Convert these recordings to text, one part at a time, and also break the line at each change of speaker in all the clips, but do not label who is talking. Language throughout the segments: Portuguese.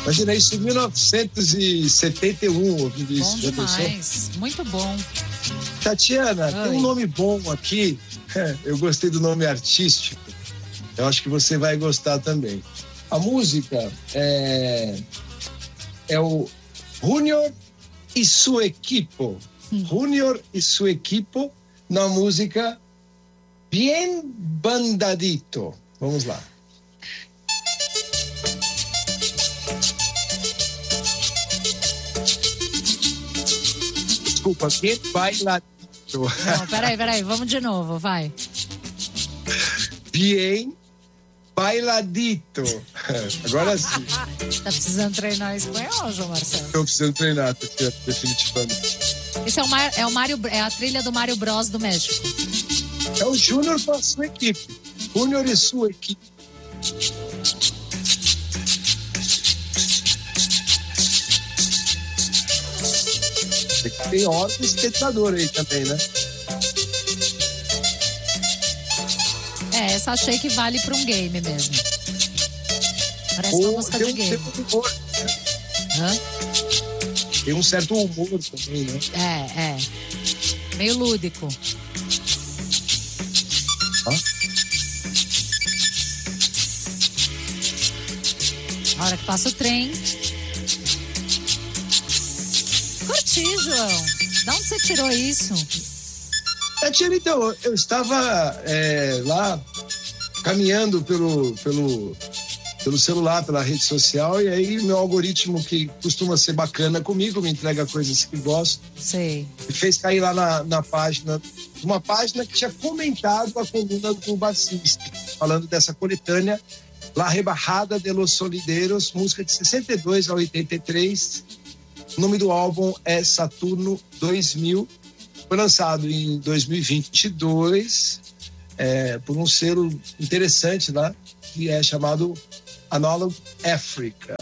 Imagina isso em 1971, ouvindo isso.
Bom demais, muito bom.
Tatiana, tem um nome bom aqui. Eu gostei do nome artístico. Eu acho que você vai gostar também. A música é o Junior e su equipo. Junior e su equipo na música Bien Bandadito. Vamos lá. Desculpa, Bien Bailadito.
Não, peraí, vamos de novo, vai.
Bien Bailadito. Agora sim.
Tá precisando treinar espanhol, João Marcelo?
Estou precisando treinar, definitivamente.
Esse é a trilha do Mario Bros do México.
É o Júnior com a sua equipe. Júnior e sua equipe. Tem hora do espectador aí também, né?
Essa achei que vale pra um game mesmo. Parece uma música de game.
Tem um certo humor também, né?
É. Meio lúdico. A hora que passa o trem. Curti, João. Da onde você tirou isso?
Tatiana, então, eu estava lá caminhando pelo celular, pela rede social, e aí meu algoritmo, que costuma ser bacana comigo, me entrega coisas que gosto.
Sei.
Me fez cair lá na página, uma página que tinha comentado a coluna do bassista, falando dessa coletânea La Rebajada de los Solideiros, música de 62 a 83. O nome do álbum é Saturno 2000. Foi lançado em 2022 por um selo interessante lá, que é chamado Analog Africa.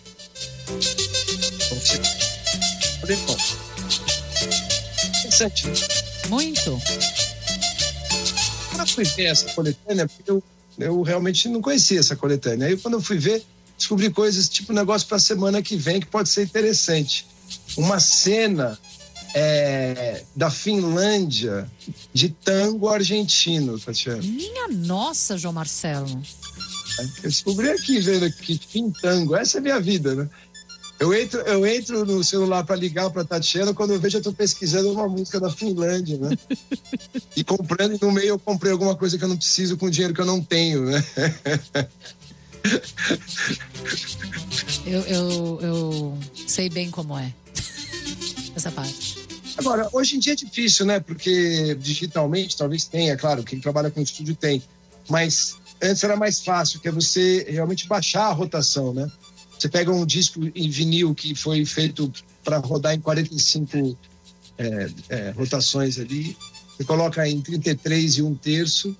Interessante.
Muito.
Quando eu fui ver essa coletânea, eu realmente não conhecia essa coletânea. Aí quando eu fui ver, descobri coisas tipo um negócio para a semana que vem que pode ser interessante. Uma cena da Finlândia de tango argentino, Tatiana.
Minha nossa, João Marcelo.
Eu descobri aqui, vendo aqui, tango. Essa é a minha vida, né? Eu entro no celular para ligar para Tatiana, quando eu vejo eu estou pesquisando uma música da Finlândia, né? E comprando, e no meio eu comprei alguma coisa que eu não preciso com dinheiro que eu não tenho, né?
Eu sei bem como é essa parte.
Agora, hoje em dia é difícil, né? Porque digitalmente talvez tenha, claro, quem trabalha com estúdio tem, mas antes era mais fácil, que é você realmente baixar a rotação, né? Você pega um disco em vinil que foi feito para rodar em 45 rotações ali, você coloca em 33 e 1/3,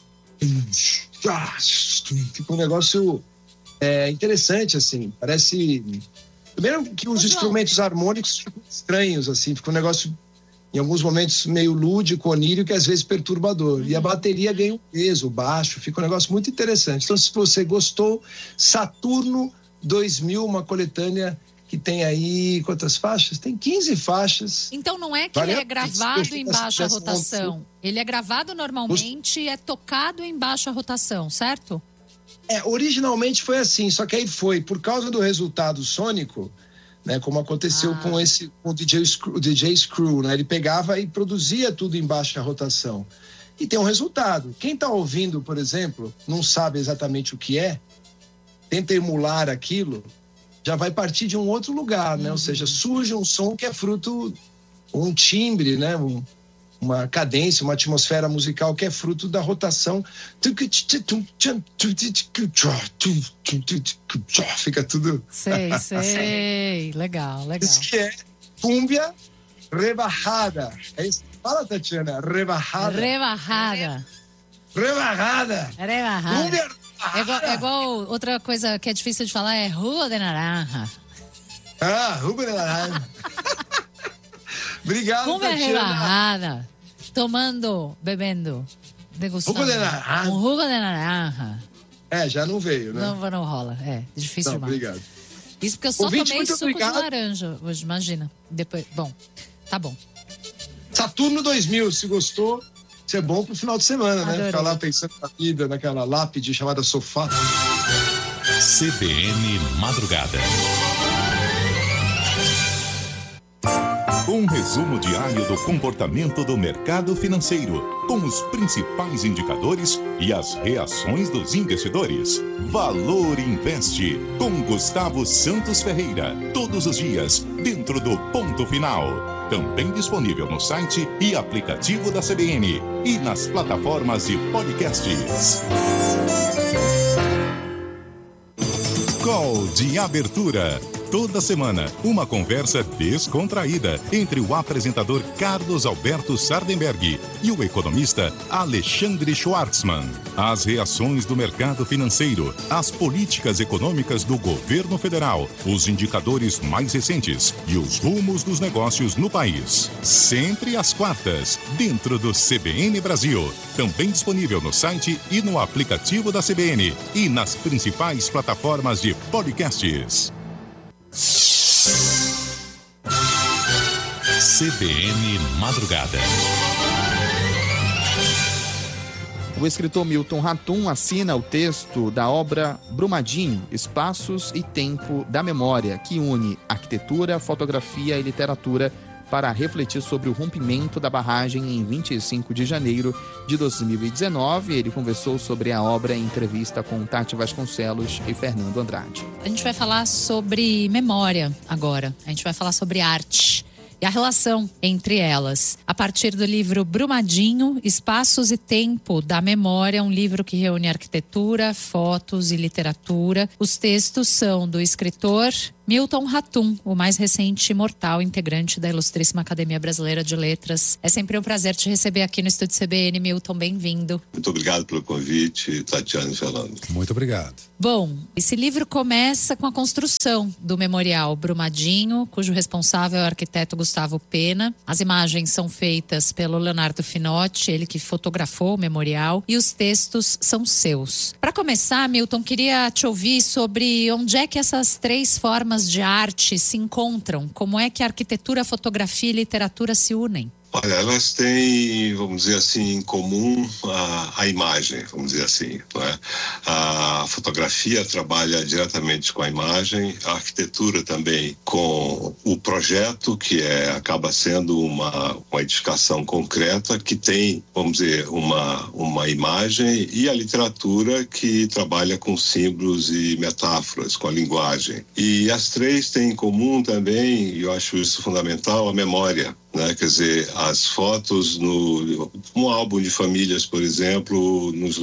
fica um negócio interessante, assim, parece... Primeiro que os instrumentos harmônicos ficam estranhos, assim, fica um negócio, em alguns momentos, meio lúdico, onírico, que às vezes perturbador. E a bateria ganha um peso, o baixo, fica um negócio muito interessante. Então, se você gostou, Saturno 2000, uma coletânea que tem aí, quantas faixas? Tem 15 faixas.
Então não é que ele é gravado em baixa rotação. Ele é gravado normalmente e é tocado em baixa rotação, certo?
Originalmente foi assim, só que aí foi, por causa do resultado sônico, né, como aconteceu com o DJ Screw, né, ele pegava e produzia tudo em baixa rotação. E tem um resultado. Quem está ouvindo, por exemplo, não sabe exatamente o que tenta emular aquilo, já vai partir de um outro lugar, né? Ou seja, surge um som que é fruto, um timbre, né? Uma cadência, uma atmosfera musical que é fruto da rotação. Fica tudo...
Sei. Legal.
Isso que é cumbia rebajada. É isso que fala, Tatiana? Rebajada. Cumbia
É igual outra coisa que é difícil de falar, é Jugo de Naranja.
Jugo de Naranja. Obrigado,
Cumbia
Tatiana.
rebajada. Bebendo, degustando.
Jugo de naranja.
Jugo de naranja.
Já não veio, né?
Não rola, difícil demais.
Obrigado.
Isso porque eu só tomei suco de laranja hoje, imagina. Depois, bom, tá bom.
Saturno 2000, se gostou, isso é bom pro final de semana, né? Ficar lá pensando na vida, naquela lápide chamada sofá.
CBN Madrugada. Um resumo diário do comportamento do mercado financeiro, com os principais indicadores e as reações dos investidores. Valor Investe, com Gustavo Santos Ferreira, todos os dias, dentro do Ponto Final. Também disponível no site e aplicativo da CBN e nas plataformas de podcasts. Call de abertura. Toda semana, uma conversa descontraída entre o apresentador Carlos Alberto Sardenberg e o economista Alexandre Schwartzman. As reações do mercado financeiro, as políticas econômicas do governo federal, os indicadores mais recentes e os rumos dos negócios no país. Sempre às quartas, dentro do CBN Brasil. Também disponível no site e no aplicativo da CBN e nas principais plataformas de podcasts. CBN Madrugada.
O escritor Milton Ratum assina o texto da obra Brumadinho, Espaços e Tempo da Memória, que une arquitetura, fotografia e literatura para refletir sobre o rompimento da barragem em 25 de janeiro de 2019. Ele conversou sobre a obra em entrevista com Tati Vasconcelos e Fernando Andrade.
A gente vai falar sobre memória agora. A gente vai falar sobre arte e a relação entre elas. A partir do livro Brumadinho, Espaços e Tempo da Memória, um livro que reúne arquitetura, fotos e literatura. Os textos são do escritor Milton Ratum, o mais recente imortal integrante da Ilustríssima Academia Brasileira de Letras. É sempre um prazer te receber aqui no Estúdio CBN, Milton, bem-vindo.
Muito obrigado pelo convite, Tatiana e Fernando.
Muito obrigado.
Bom, esse livro começa com a construção do Memorial Brumadinho, cujo responsável é o arquiteto Gustavo Pena. As imagens são feitas pelo Leonardo Finotti, ele que fotografou o memorial, e os textos são seus. Para começar, Milton, queria te ouvir sobre onde é que essas três formas de arte se encontram. Como é que a arquitetura, fotografia e literatura se unem?
Olha, elas têm, vamos dizer assim, em comum a imagem, vamos dizer assim, não é? A fotografia trabalha diretamente com a imagem, a arquitetura também com o projeto, que acaba sendo uma edificação concreta, que tem, vamos dizer, uma imagem, e a literatura, que trabalha com símbolos e metáforas, com a linguagem. E as três têm em comum também, e eu acho isso fundamental, a memória. Né? Quer dizer, as fotos um álbum de famílias, por exemplo, nos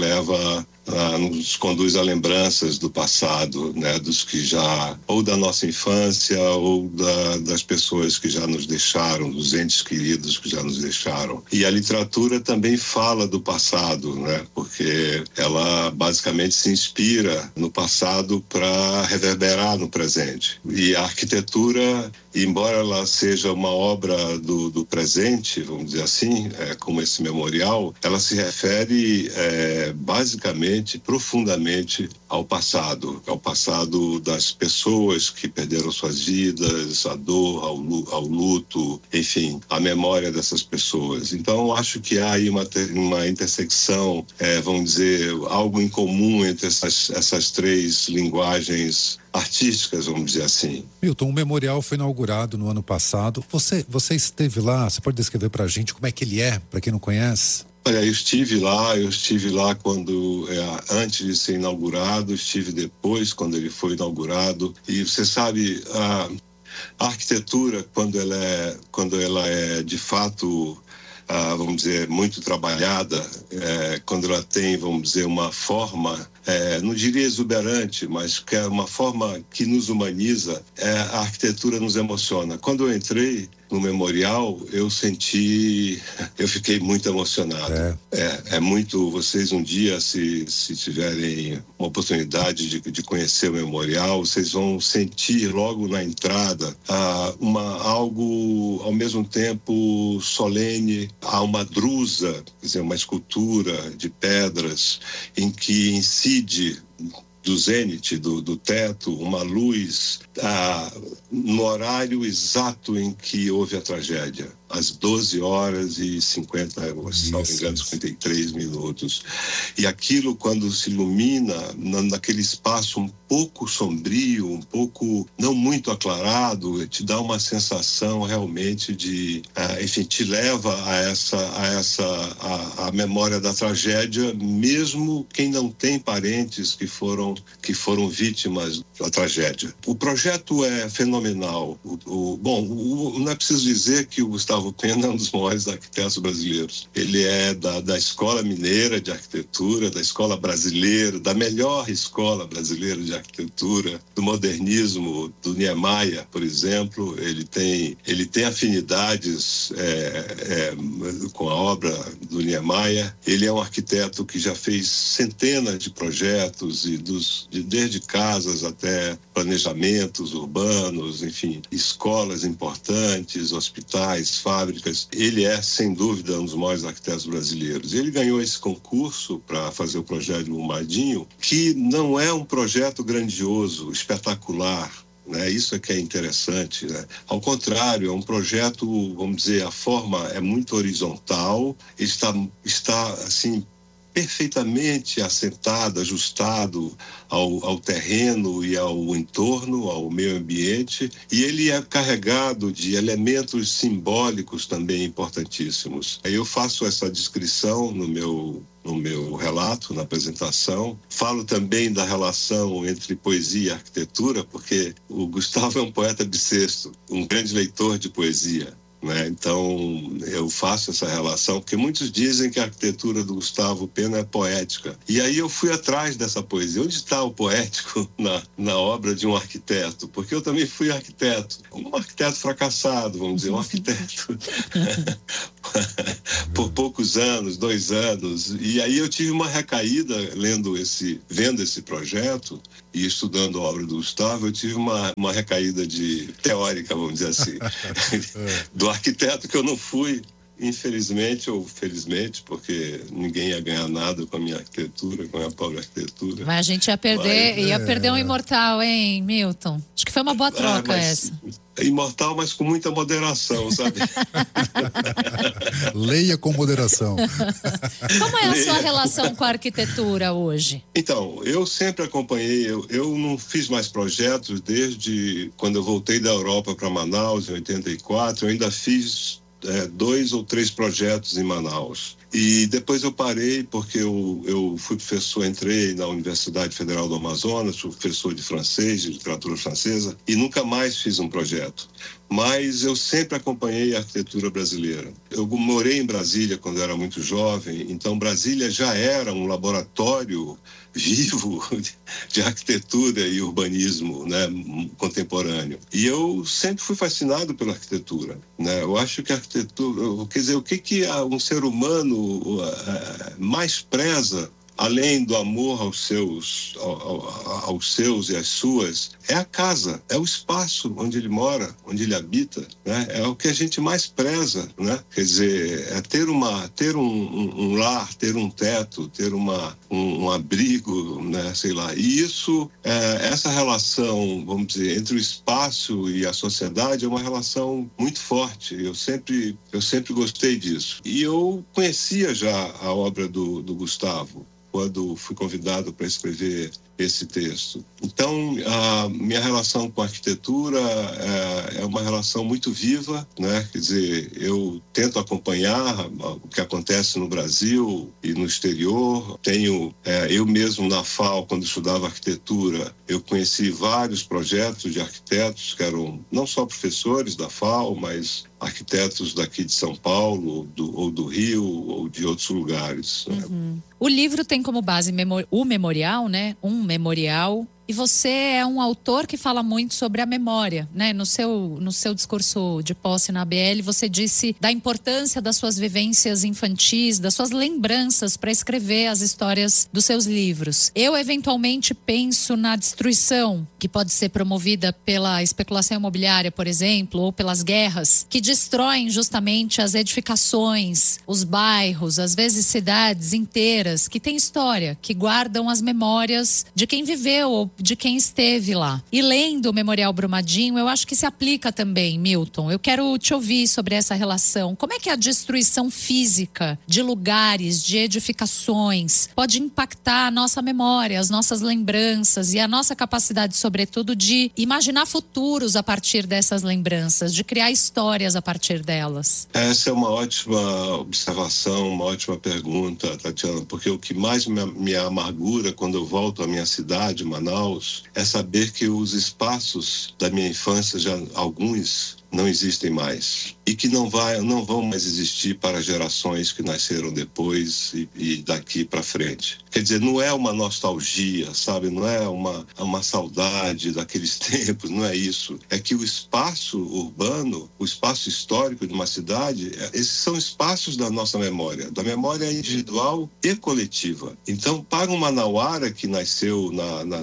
conduz a lembranças do passado, né? Dos que já, ou da nossa infância, ou das pessoas que já nos deixaram, dos entes queridos que já nos deixaram. E a literatura também fala do passado, né? Porque ela basicamente se inspira no passado para reverberar no presente. E a arquitetura, embora ela seja uma obra do presente, vamos dizer assim, como esse memorial, ela se refere basicamente, profundamente ao passado das pessoas que perderam suas vidas, a dor, ao luto, enfim, a memória dessas pessoas. Então, acho que há aí uma intersecção, vamos dizer, algo em comum entre essas três linguagens artísticas, vamos dizer assim.
Milton, o memorial foi inaugurado no ano passado. Você esteve lá, você pode descrever pra gente como é que ele é, para quem não conhece?
Olha, eu estive lá quando, antes de ser inaugurado, estive depois, quando ele foi inaugurado, e você sabe, a arquitetura, quando ela é de fato, vamos dizer, muito trabalhada, quando ela tem, vamos dizer, uma forma, não diria exuberante, mas que é uma forma que nos humaniza, a arquitetura nos emociona. Quando eu entrei no memorial, eu fiquei muito emocionado. É muito, vocês um dia, se tiverem uma oportunidade de conhecer o memorial, vocês vão sentir logo na entrada algo ao mesmo tempo solene. Há uma drusa, quer dizer, uma escultura de pedras em que incide do zênite, do teto, uma luz no horário exato em que houve a tragédia, às 12 horas e 50, se não me engano, 53 minutos. E aquilo, quando se ilumina naquele espaço um pouco sombrio, um pouco não muito aclarado, te dá uma sensação realmente de, enfim, te leva a memória da tragédia, mesmo quem não tem parentes que foram vítimas da tragédia. O projeto é fenomenal. Não é preciso dizer que o Gustavo Pena é um dos maiores arquitetos brasileiros. Ele é da Escola Mineira de Arquitetura, da Escola Brasileira, da melhor Escola Brasileira de Arquitetura, do modernismo, do Niemeyer, por exemplo. Ele tem afinidades com a obra do Niemeyer. Ele é um arquiteto que já fez centenas de projetos, desde casas até planejamentos urbanos, enfim, escolas importantes, hospitais, fábricas. Ele é, sem dúvida, um dos maiores arquitetos brasileiros. Ele ganhou esse concurso para fazer o projeto do Brumadinho, que não é um projeto grandioso, espetacular, né? Isso é que é interessante, né? Ao contrário, é um projeto, vamos dizer, a forma é muito horizontal, está assim, perfeitamente assentado, ajustado ao terreno e ao entorno, ao meio ambiente, e ele é carregado de elementos simbólicos também importantíssimos. Eu faço essa descrição no meu relato, na apresentação. Falo também da relação entre poesia e arquitetura, porque o Gustavo é um poeta bissexto, um grande leitor de poesia, né? Então eu faço essa relação, porque muitos dizem que a arquitetura do Gustavo Pena é poética, e aí eu fui atrás dessa poesia. Onde está o poético na obra de um arquiteto? Porque eu também fui arquiteto, um arquiteto fracassado, vamos dizer, um arquiteto por poucos anos, 2 anos, e aí eu tive uma recaída vendo esse projeto e estudando a obra do Gustavo. Eu tive uma recaída teórica, vamos dizer assim, do arquiteto que eu não fui, infelizmente ou felizmente, porque ninguém ia ganhar nada com a minha arquitetura, com a minha pobre arquitetura.
Mas a gente ia perder um imortal, hein, Milton? Acho que foi uma boa troca essa.
Imortal, mas com muita moderação, sabe?
Leia com moderação.
Como é a sua relação com a arquitetura hoje?
Então, eu sempre acompanhei, eu não fiz mais projetos desde quando eu voltei da Europa para Manaus, em 84, eu ainda fiz 2 ou 3 projetos em Manaus. E depois eu parei porque eu fui professor, entrei na Universidade Federal do Amazonas, fui professor de francês, de literatura francesa, e nunca mais fiz um projeto. Mas eu sempre acompanhei a arquitetura brasileira. Eu morei em Brasília quando eu era muito jovem, então Brasília já era um laboratório vivo de arquitetura e urbanismo, né, contemporâneo. E eu sempre fui fascinado pela arquitetura, né? Eu acho que a arquitetura, quer dizer, o que um ser humano mais preza, além do amor aos seus e às suas, é a casa, é o espaço onde ele mora, onde ele habita, né? É o que a gente mais preza, né? Quer dizer, é ter um lar, ter um teto, ter um abrigo, né? Sei lá. E isso, essa relação, vamos dizer, entre o espaço e a sociedade é uma relação muito forte. Eu sempre gostei disso. E eu conhecia já a obra do Gustavo quando fui convidado para escrever esse texto. Então, a minha relação com a arquitetura é uma relação muito viva, né? Quer dizer, eu tento acompanhar o que acontece no Brasil e no exterior. Eu mesmo na FAO, quando estudava arquitetura, eu conheci vários projetos de arquitetos que eram não só professores da FAO, mas arquitetos daqui de São Paulo, ou do Rio, ou de outros lugares.
Uhum. O livro tem como base o memorial, né? Um memorial E você é um autor que fala muito sobre a memória, né? No seu discurso de posse na ABL, você disse da importância das suas vivências infantis, das suas lembranças para escrever as histórias dos seus livros. Eu, eventualmente, penso na destruição que pode ser promovida pela especulação imobiliária, por exemplo, ou pelas guerras, que destroem justamente as edificações, os bairros, às vezes cidades inteiras, que têm história, que guardam as memórias de quem viveu ou de quem esteve lá. E lendo o Memorial Brumadinho, eu acho que se aplica também, Milton. Eu quero te ouvir sobre essa relação. Como é que a destruição física de lugares, de edificações, pode impactar a nossa memória, as nossas lembranças e a nossa capacidade, sobretudo, de imaginar futuros a partir dessas lembranças, de criar histórias a partir delas?
Essa é uma ótima observação, uma ótima pergunta, Tatiana, porque o que mais me amargura quando eu volto à minha cidade, Manaus, é saber que os espaços da minha infância, já alguns, não existem mais e que não vão mais existir para gerações que nasceram depois e daqui para frente. Quer dizer, não é uma nostalgia, sabe? Não é uma saudade daqueles tempos, não é isso. É que o espaço urbano, o espaço histórico de uma cidade, esses são espaços da nossa memória, da memória individual e coletiva. Então, para um manauara que nasceu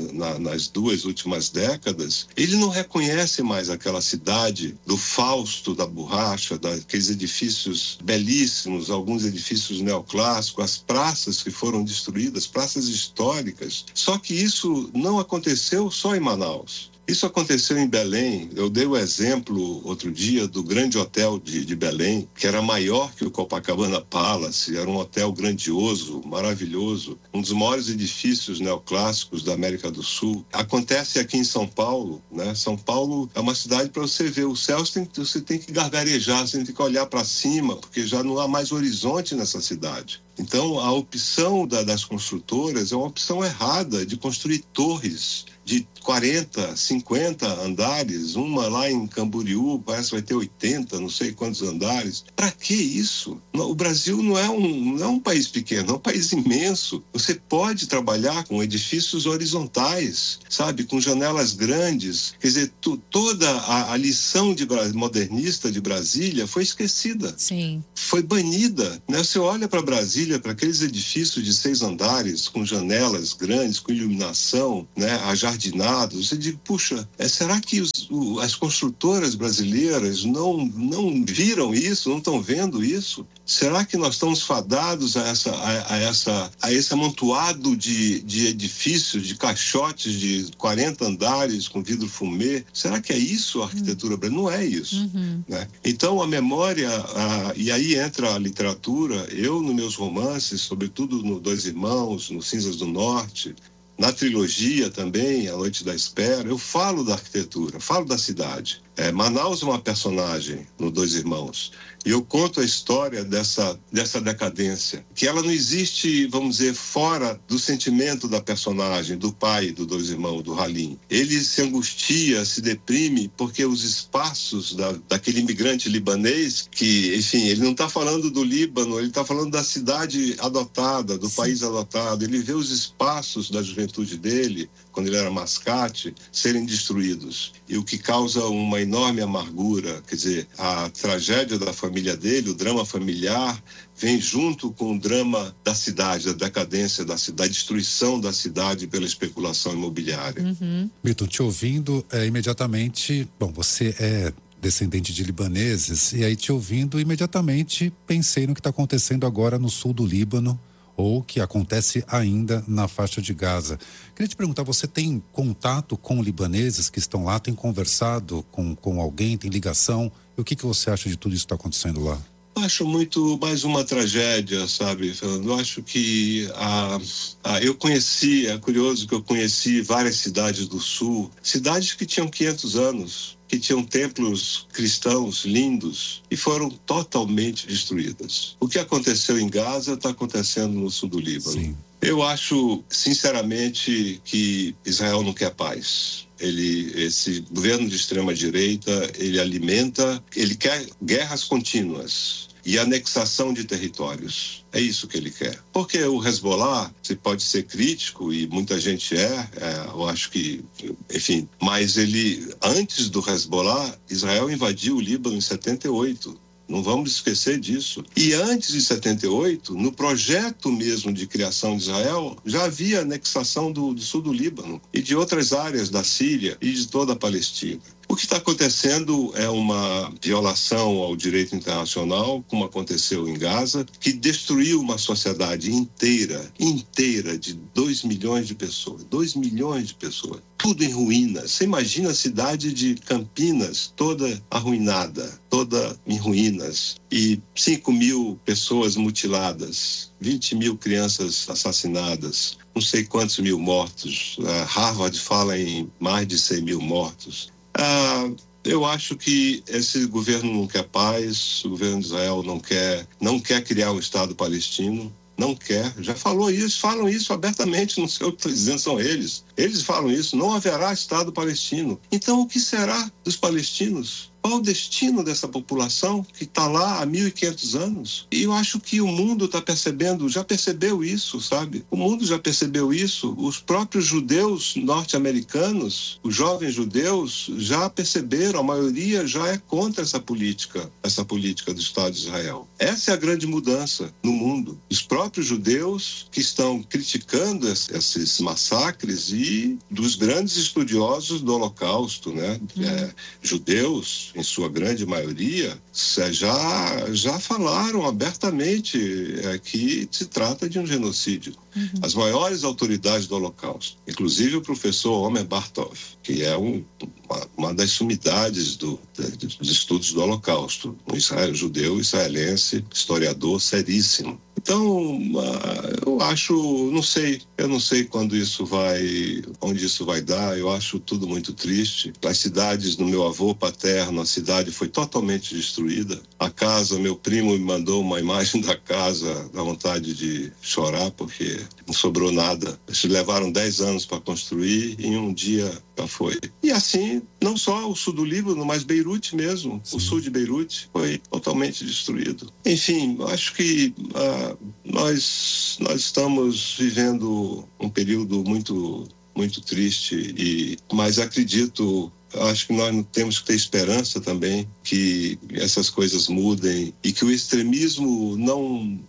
nas 2 últimas décadas, ele não reconhece mais aquela cidade do Fausto, da borracha, daqueles edifícios belíssimos, alguns edifícios neoclássicos, as praças que foram destruídas, praças históricas. Só que isso não aconteceu só em Manaus. Isso aconteceu em Belém. Eu dei o exemplo outro dia do grande hotel de Belém, que era maior que o Copacabana Palace, era um hotel grandioso, maravilhoso, um dos maiores edifícios neoclássicos da América do Sul. Acontece aqui em São Paulo, né? São Paulo é uma cidade para você ver o céu, você tem que gargarejar, você tem que olhar para cima, porque já não há mais horizonte nessa cidade. Então, a opção das construtoras é uma opção errada de construir torres de 40, 50 andares, uma lá em Camboriú, parece que vai ter 80, não sei quantos andares. Para que isso? O Brasil não é um país pequeno, é um país imenso. Você pode trabalhar com edifícios horizontais, sabe, com janelas grandes. Quer dizer, toda a lição modernista de Brasília foi esquecida.
Sim.
Foi banida, né? Você olha para Brasília, para aqueles edifícios de 6 andares, com janelas grandes, com iluminação, né, ajardinados, você diz, puxa, será que as construtoras brasileiras não viram isso, não estão vendo isso? Será que nós estamos fadados a esse amontoado de edifícios, de caixotes de 40 andares com vidro fumê? Será que é isso a arquitetura brasileira? Não é isso. Né? Então, a memória, e aí entra a literatura. Eu, nos meus romances, sobretudo no Dois Irmãos, no Cinzas do Norte, na trilogia também, A Noite da Espera, eu falo da arquitetura, falo da cidade. Manaus é uma personagem no Dois Irmãos. E eu conto a história dessa decadência, que ela não existe, vamos dizer, fora do sentimento da personagem, do pai do Dois Irmãos, do Halim. Ele se angustia, se deprime, porque os espaços daquele imigrante libanês, que, enfim, ele não está falando do Líbano, ele está falando da cidade adotada, do país adotado. Ele vê os espaços da juventude dele, quando ele era mascate, serem destruídos. E o que causa uma enorme amargura, quer dizer, a tragédia da família dele, o drama familiar, vem junto com o drama da cidade, da decadência da cidade, da destruição da cidade pela especulação imobiliária.
Milton, te ouvindo imediatamente, bom, você é descendente de libaneses, e aí te ouvindo imediatamente pensei no que está acontecendo agora no sul do Líbano, ou que acontece ainda na faixa de Gaza. Queria te perguntar, você tem contato com libaneses que estão lá, tem conversado com alguém, tem ligação? E o que você acha de tudo isso que está acontecendo lá?
Eu acho muito mais uma tragédia, sabe, Fernando? Eu acho que eu conheci, é curioso que eu conheci várias cidades do sul, cidades que tinham 500 anos, que tinham templos cristãos lindos e foram totalmente destruídas. O que aconteceu em Gaza está acontecendo no sul do Líbano.
Sim.
Eu acho, sinceramente, que Israel não quer paz. Esse governo de extrema-direita, ele quer guerras contínuas. e anexação de territórios. É isso que ele quer. Porque o Hezbollah, você pode ser crítico, e muita gente eu acho que, enfim, mas antes do Hezbollah, Israel invadiu o Líbano em 78. Não vamos esquecer disso. E antes de 78, no projeto mesmo de criação de Israel, já havia anexação do sul do Líbano e de outras áreas da Síria e de toda a Palestina. O que está acontecendo é uma violação ao direito internacional, como aconteceu em Gaza, que destruiu uma sociedade inteira de 2 milhões de pessoas. 2 milhões de pessoas. Tudo em ruínas. Você imagina a cidade de Campinas toda arruinada, toda em ruínas. E 5 mil pessoas mutiladas, 20 mil crianças assassinadas, não sei quantos mil mortos. Harvard fala em mais de 100 mil mortos. Eu acho que esse governo não quer paz, o governo de Israel não quer criar um Estado palestino, não quer, já falam isso abertamente, não sei o que estão dizendo, são eles falam isso, não haverá Estado palestino. Então o que será dos palestinos? Qual o destino dessa população que está lá há 1.500 anos? E eu acho que o mundo está percebendo, já percebeu isso, sabe? O mundo já percebeu isso. Os próprios judeus norte-americanos, os jovens judeus, já perceberam, a maioria já é contra essa política do Estado de Israel. Essa é a grande mudança no mundo. Os próprios judeus que estão criticando esses massacres e dos grandes estudiosos do Holocausto, né? Judeus, em sua grande maioria, já falaram abertamente que se trata de um genocídio. As maiores autoridades do Holocausto, inclusive o professor Omer Bartov, que é uma das sumidades dos estudos do Holocausto, um judeu israelense, historiador seríssimo. Então, eu não sei onde isso vai dar. Eu acho tudo muito triste. As cidades do meu avô paterno, a cidade foi totalmente destruída. A casa, meu primo me mandou uma imagem da casa, dá vontade de chorar, porque não sobrou nada. Eles levaram 10 anos para construir e em um dia já foi. E assim, não só o sul do Líbano, mas Beirute mesmo. Sim. O sul de Beirute foi totalmente destruído. Enfim, acho que nós estamos vivendo um período muito, muito triste, mas acho que nós temos que ter esperança também que essas coisas mudem e que o extremismo não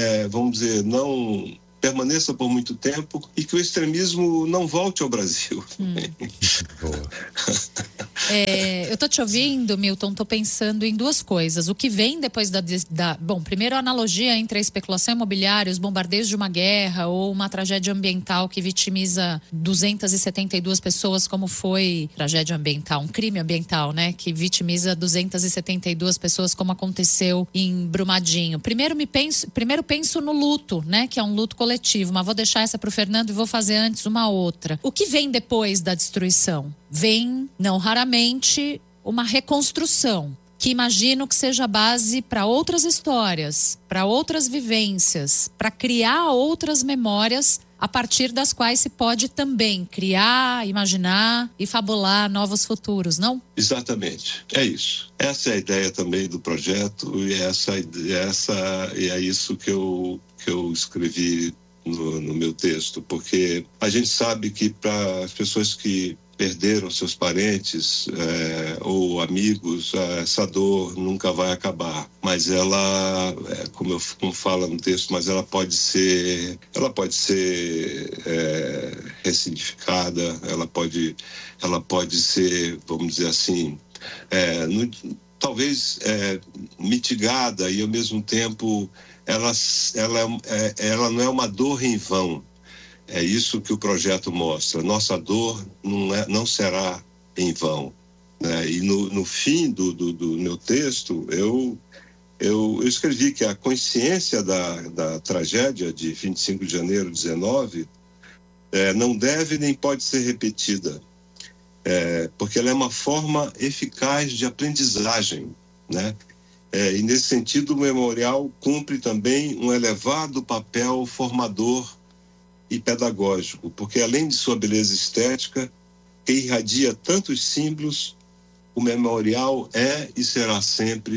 permaneça por muito tempo e que o extremismo não volte ao Brasil.
Boa.
Eu tô te ouvindo, Milton, tô pensando em duas coisas. O que vem depois Bom, primeiro a analogia entre a especulação imobiliária, os bombardeios de uma guerra ou uma tragédia ambiental que vitimiza 272 pessoas, como foi tragédia ambiental, um crime ambiental, né? Que vitimiza 272 pessoas, como aconteceu em Brumadinho. Primeiro penso no luto, né? Que é um luto coletivo, mas vou deixar essa pro Fernando e vou fazer antes uma outra. O que vem depois da destruição? Vem, não raramente, uma reconstrução, que imagino que seja base para outras histórias, para outras vivências, para criar outras memórias a partir das quais se pode também criar, imaginar e fabular novos futuros, não?
Exatamente, é isso. Essa é a ideia também do projeto e é isso que eu escrevi no meu texto, porque a gente sabe que para as pessoas que perderam seus parentes ou amigos, essa dor nunca vai acabar. Mas ela, como fala no texto, mas ela pode ser ressignificada, ela pode ser, vamos dizer assim, talvez mitigada e ao mesmo tempo ela não é uma dor em vão. É isso que o projeto mostra. Nossa dor não será em vão. Né? E no fim do meu texto, eu escrevi que a consciência da tragédia de 25 de janeiro de 19 não deve nem pode ser repetida, porque ela é uma forma eficaz de aprendizagem. Né? E nesse sentido, o memorial cumpre também um elevado papel formador e pedagógico, porque além de sua beleza estética, que irradia tantos símbolos, o memorial é e será sempre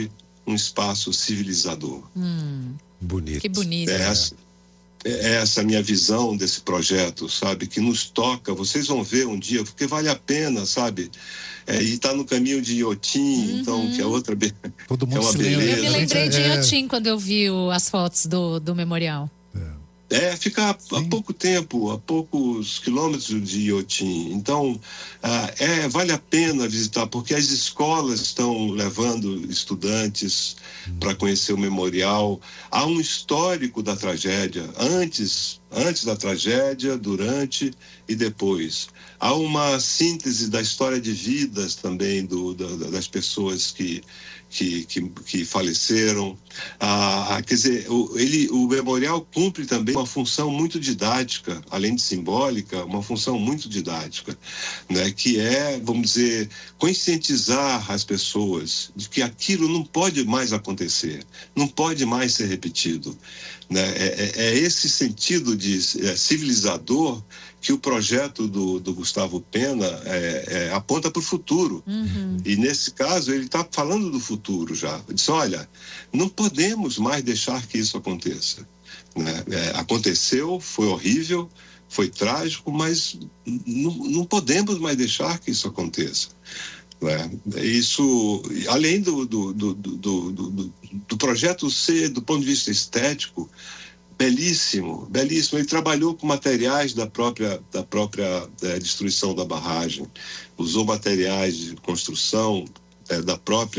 um espaço civilizador.
Bonito.
Que bonito.
É essa a minha visão desse projeto, sabe? Que nos toca, vocês vão ver um dia, porque vale a pena, sabe? E está no caminho de Inhotim, então, que é outra
Todo mundo
é uma
se lembra.
beleza.
Eu me lembrei de Inhotim quando eu vi as fotos do memorial.
Fica há pouco tempo, a poucos quilômetros de Inhotim. Então, vale a pena visitar, porque as escolas estão levando estudantes para conhecer o memorial. Há um histórico da tragédia, antes da tragédia, durante e depois. Há uma síntese da história de vidas também das pessoas que faleceram. Quer dizer, o memorial cumpre também uma função muito didática, além de simbólica, uma função muito didática, né? Que é, vamos dizer, conscientizar as pessoas de que aquilo não pode mais acontecer, não pode mais ser repetido, né? É esse sentido de civilizador que o projeto do Gustavo Pena aponta para o futuro. E, nesse caso, ele está falando do futuro já. Ele disse, olha, não podemos mais deixar que isso aconteça. Né? Aconteceu, foi horrível, foi trágico, mas não podemos mais deixar que isso aconteça. Né? Isso, além do projeto ser, do ponto de vista estético, belíssimo, belíssimo. Ele trabalhou com materiais da própria destruição da barragem, usou materiais de construção do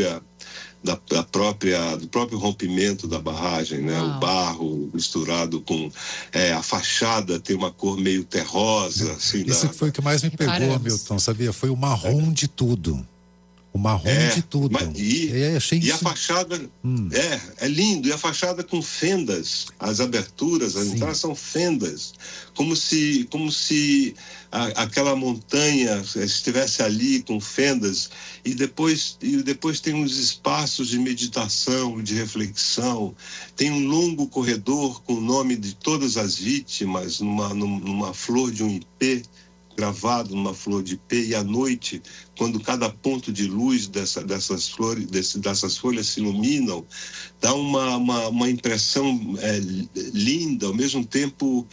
próprio rompimento da barragem, né? O barro misturado com a fachada tem uma cor meio terrosa. Assim,
isso que foi o que mais me pegou, Milton, sabia? Foi o marrom de tudo. O marrom de tudo.
E a fachada é lindo, e a fachada com fendas, as aberturas, as entradas são fendas, como se aquela montanha estivesse ali com fendas, e depois tem uns espaços de meditação, de reflexão, tem um longo corredor com o nome de todas as vítimas numa flor de um ipê, gravado numa flor de ipê, e à noite, quando cada ponto de luz dessas folhas se iluminam, dá uma impressão linda, ao mesmo tempo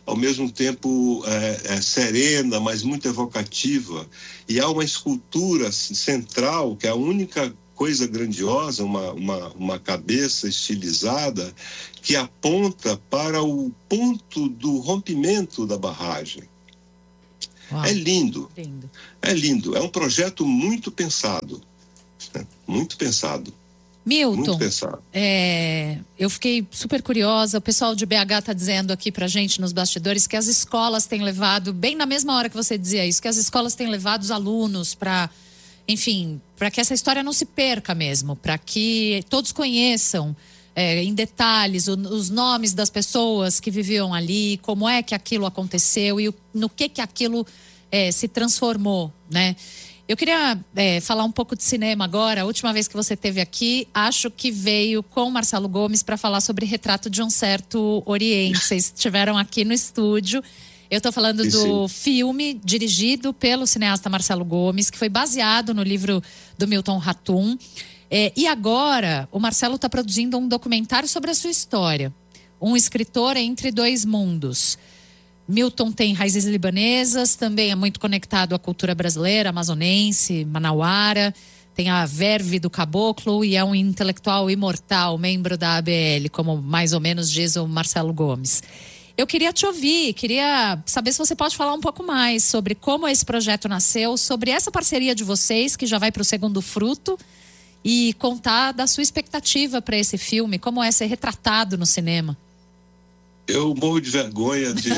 serena, mas muito evocativa. E há uma escultura central, que é a única coisa grandiosa, uma cabeça estilizada, que aponta para o ponto do rompimento da barragem.
Uau.
É lindo. É um projeto muito pensado, né? Muito pensado.
Milton,
muito pensado.
Eu fiquei super curiosa, o pessoal de BH está dizendo aqui pra gente nos bastidores que as escolas têm levado, bem na mesma hora que você dizia isso, que as escolas têm levado os alunos para, enfim, para que essa história não se perca mesmo, para que todos conheçam em detalhes os nomes das pessoas que viviam ali, como é que aquilo aconteceu e no que aquilo se transformou, né? Eu queria falar um pouco de cinema agora. A última vez que você esteve aqui, acho que veio com Marcelo Gomes para falar sobre Retrato de um Certo Oriente. Vocês estiveram aqui no estúdio. Eu estou falando do filme dirigido pelo cineasta Marcelo Gomes, que foi baseado no livro do Milton Ratum. E agora, o Marcelo está produzindo um documentário sobre a sua história. Um escritor entre dois mundos. Milton tem raízes libanesas, também é muito conectado à cultura brasileira, amazonense, manauara. Tem a verve do caboclo e é um intelectual imortal, membro da ABL, como mais ou menos diz o Marcelo Gomes. Eu queria te ouvir, queria saber se você pode falar um pouco mais sobre como esse projeto nasceu, sobre essa parceria de vocês, que já vai para o segundo fruto, e contar da sua expectativa para esse filme, como é ser retratado no cinema.
Eu morro de vergonha de...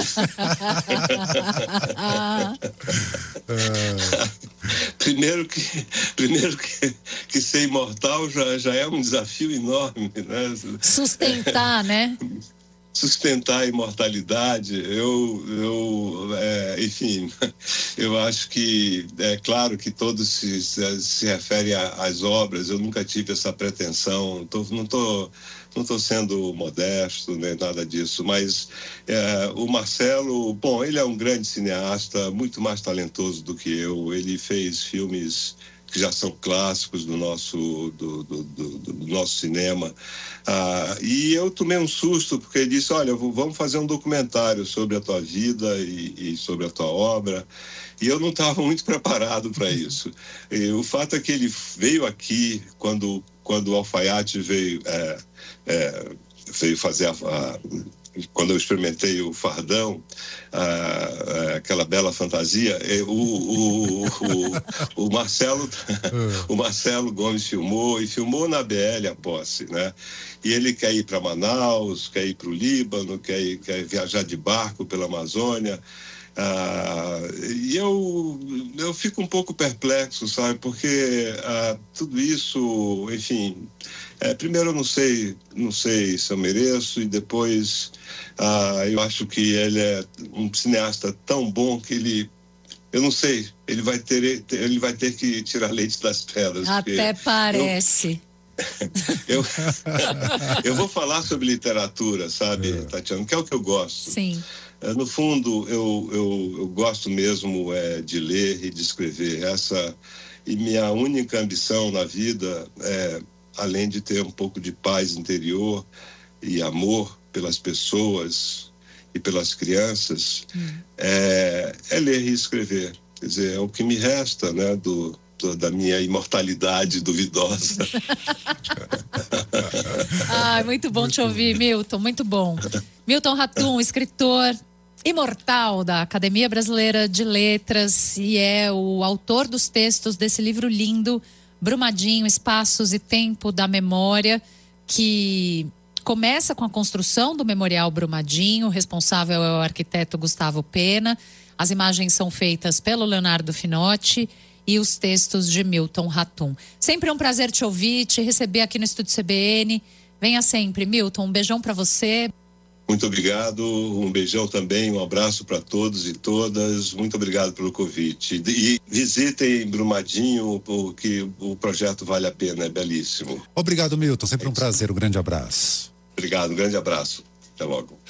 primeiro que ser imortal já é um desafio enorme, né?
Sustentar, né?
Sustentar a imortalidade. Enfim, eu acho que é claro que todos se referem às obras. Eu nunca tive essa pretensão. Não estou sendo modesto, nem nada disso, mas o Marcelo, bom, ele é um grande cineasta, muito mais talentoso do que eu. Ele fez filmes que já são clássicos do nosso cinema. E eu tomei um susto, porque ele disse, olha, vamos fazer um documentário sobre a tua vida e sobre a tua obra. E eu não estava muito preparado para isso. E o fato é que ele veio aqui quando o Alfaiate veio fazer quando eu experimentei o fardão, aquela bela fantasia, o Marcelo Gomes filmou na BL a posse, né? E ele quer ir para Manaus, quer ir para o Líbano, quer viajar de barco pela Amazônia. E eu fico um pouco perplexo, sabe? Porque tudo isso, enfim, primeiro eu não sei se eu mereço, e depois eu acho que ele é um cineasta tão bom que eu não sei, ele vai ter que tirar leite das pedras.
Até parece.
Eu vou falar sobre literatura, sabe, Tatiana, que é o que eu gosto.
Sim.
No fundo, eu gosto mesmo de ler e de escrever. E minha única ambição na vida, além de ter um pouco de paz interior e amor pelas pessoas e pelas crianças, é ler e escrever. Quer dizer, é o que me resta, né, da minha imortalidade duvidosa.
Muito bom te ouvir, Milton, muito bom. Milton Ratum, escritor imortal da Academia Brasileira de Letras, e é o autor dos textos desse livro lindo, Brumadinho, Espaços e Tempo da Memória, que começa com a construção do Memorial Brumadinho. O responsável é o arquiteto Gustavo Pena. As imagens são feitas pelo Leonardo Finotti e os textos de Milton Ratum. Sempre é um prazer te ouvir, te receber aqui no Estúdio CBN. Venha sempre, Milton. Um beijão para você.
Muito obrigado, um beijão também, um abraço para todos e todas. Muito obrigado pelo convite. E visitem Brumadinho, porque o projeto vale a pena, é belíssimo.
Obrigado, Milton. Sempre um prazer, um grande abraço.
Obrigado, um grande abraço. Até logo.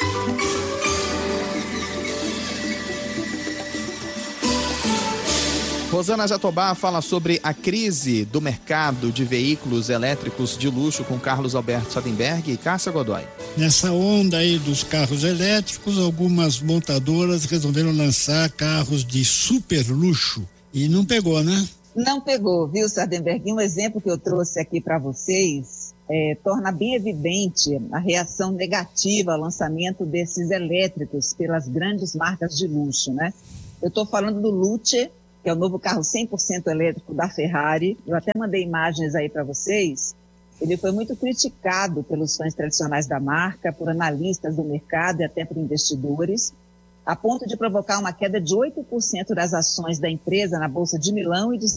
Rosana Jatobá fala sobre a crise do mercado de veículos elétricos de luxo com Carlos Alberto Sardenberg e Cássia Godoy.
Nessa onda aí dos carros elétricos, algumas montadoras resolveram lançar carros de super luxo e não pegou, né?
Não pegou, viu, Sardenberg? Um exemplo que eu trouxe aqui para vocês torna bem evidente a reação negativa ao lançamento desses elétricos pelas grandes marcas de luxo, né? Eu estou falando do Luce, que é o novo carro 100% elétrico da Ferrari. Eu até mandei imagens aí para vocês. Ele foi muito criticado pelos fãs tradicionais da marca, por analistas do mercado e até por investidores, a ponto de provocar uma queda de 8% das ações da empresa na Bolsa de Milão e de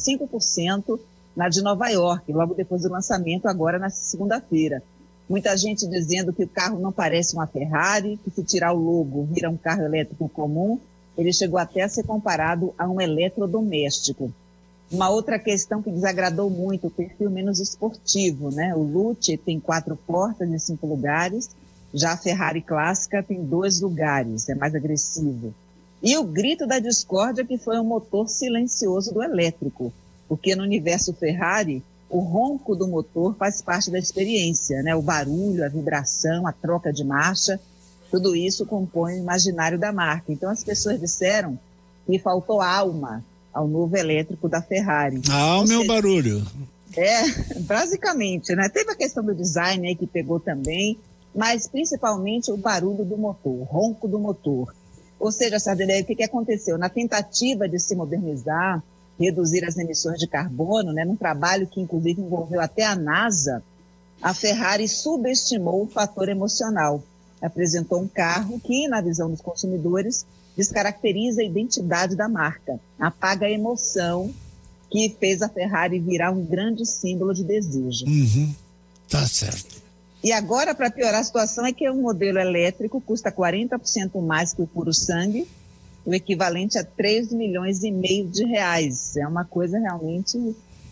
5% na de Nova York, logo depois do lançamento, agora na segunda-feira. Muita gente dizendo que o carro não parece uma Ferrari, que se tirar o logo vira um carro elétrico comum. Ele chegou até a ser comparado a um eletrodoméstico. Uma outra questão que desagradou muito, o perfil menos esportivo, né? O Luce tem 4 portas e 5 lugares, já a Ferrari clássica tem 2 lugares, é mais agressivo. E o grito da discórdia, que foi o motor silencioso do elétrico, porque no universo Ferrari, o ronco do motor faz parte da experiência, né? O barulho, a vibração, a troca de marcha, tudo isso compõe o imaginário da marca. Então as pessoas disseram que faltou alma ao novo elétrico da Ferrari.
A alma é o barulho.
Basicamente, né? Teve a questão do design aí que pegou também, mas principalmente o barulho do motor, o ronco do motor. Ou seja, Sardenberg, o que aconteceu? Na tentativa de se modernizar, reduzir as emissões de carbono, né, num trabalho que inclusive envolveu até a NASA, a Ferrari subestimou o fator emocional. Apresentou um carro que, na visão dos consumidores, descaracteriza a identidade da marca, apaga a emoção que fez a Ferrari virar um grande símbolo de desejo.
Tá certo.
E agora, para piorar a situação, é que um modelo elétrico custa 40% mais que o puro sangue, o equivalente a 3,5 milhões de reais. É uma coisa realmente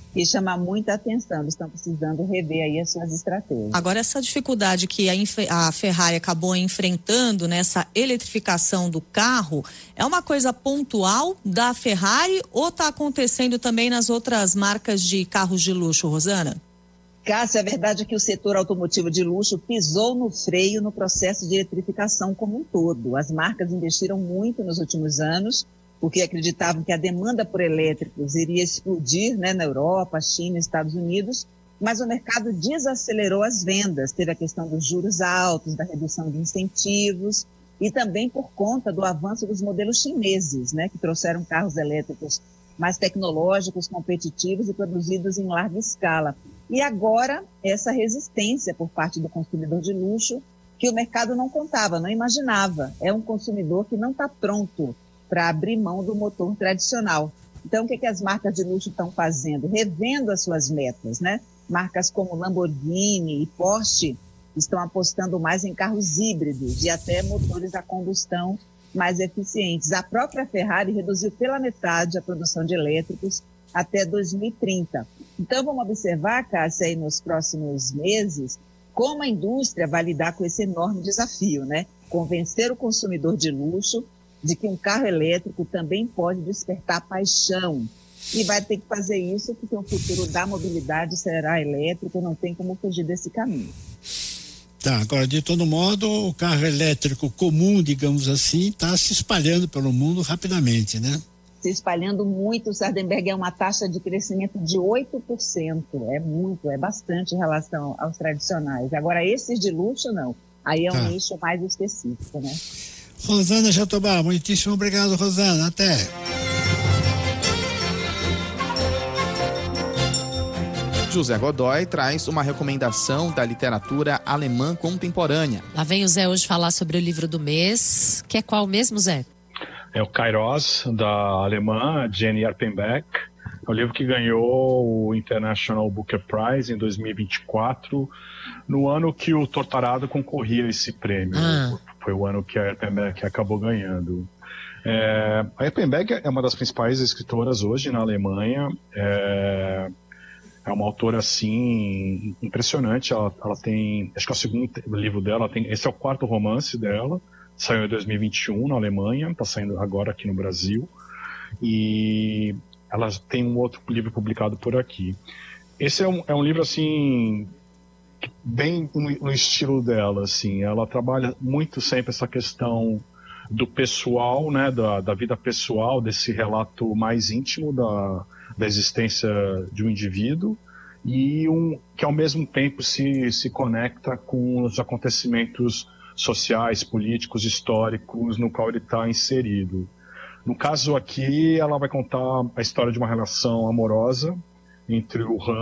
e chamar muita atenção. Eles estão precisando rever aí as suas estratégias.
Agora, essa dificuldade que a Ferrari acabou enfrentando nessa eletrificação do carro, é uma coisa pontual da Ferrari ou está acontecendo também nas outras marcas de carros de luxo, Rosana?
Cássia, a verdade é que o setor automotivo de luxo pisou no freio no processo de eletrificação como um todo. As marcas investiram muito nos últimos anos, porque acreditavam que a demanda por elétricos iria explodir, né, na Europa, China, Estados Unidos, mas o mercado desacelerou as vendas. Teve a questão dos juros altos, da redução de incentivos e também por conta do avanço dos modelos chineses, né, que trouxeram carros elétricos mais tecnológicos, competitivos e produzidos em larga escala. E agora, essa resistência por parte do consumidor de luxo, que o mercado não contava, não imaginava. É um consumidor que não está pronto para abrir mão do motor tradicional. Então, o que as marcas de luxo estão fazendo? Revendo as suas metas, né? Marcas como Lamborghini e Porsche estão apostando mais em carros híbridos e até motores a combustão mais eficientes. A própria Ferrari reduziu pela metade a produção de elétricos até 2030. Então, vamos observar, Cássia, aí nos próximos meses, como a indústria vai lidar com esse enorme desafio, né? Convencer o consumidor de luxo de que um carro elétrico também pode despertar paixão. E vai ter que fazer isso porque o futuro da mobilidade será elétrico, não tem como fugir desse caminho.
Tá, agora, de todo modo, o carro elétrico comum, digamos assim, está se espalhando pelo mundo rapidamente, né?
Se espalhando muito, o Sardenberg é uma taxa de crescimento de 8%. É muito, é bastante em relação aos tradicionais. Agora, esses de luxo, não. Aí é um nicho mais específico, né?
Rosana Jatobá, muitíssimo obrigado, Rosana. Até.
José Godoy traz uma recomendação da literatura alemã contemporânea.
Lá vem o Zé hoje falar sobre o livro do mês, que é qual mesmo, Zé?
É o Kairos, da alemã Jenny Erpenbeck. É um livro que ganhou o International Booker Prize em 2024, no ano que o Tortarado concorria a esse prêmio. Foi o ano que a Erpenbeck acabou ganhando. A Erpenbeck é uma das principais escritoras hoje na Alemanha. É uma autora, assim, impressionante. Ela tem, acho que é o segundo livro dela, esse é o quarto romance dela, saiu em 2021 na Alemanha, está saindo agora aqui no Brasil, e ela tem um outro livro publicado por aqui. Esse é um livro, assim, bem no estilo dela, assim. Ela trabalha muito sempre essa questão do pessoal, né, da vida pessoal, desse relato mais íntimo da existência de um indivíduo, e que ao mesmo tempo se conecta com os acontecimentos sociais, políticos, históricos no qual ele está inserido. No caso aqui, ela vai contar a história de uma relação amorosa entre o Han